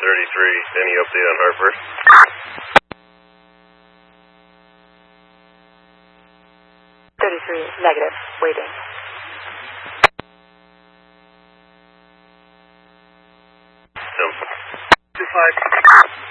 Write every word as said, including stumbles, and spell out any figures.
thirty-three, any update on Hartford? thirty-three, negative, waiting. Jump. two five.